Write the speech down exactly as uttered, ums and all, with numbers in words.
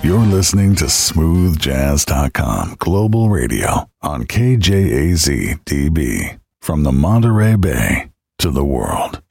You're listening to smooth jazz dot com Global Radio on K J A Z D B. From the Monterey Bay to the world.